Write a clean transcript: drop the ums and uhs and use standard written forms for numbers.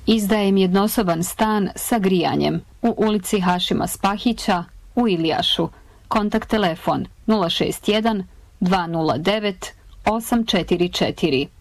Izdajem jednosoban stan sa grijanjem u ulici Hašima Spahića u Ilijašu. Kontakt telefon 061 209 844.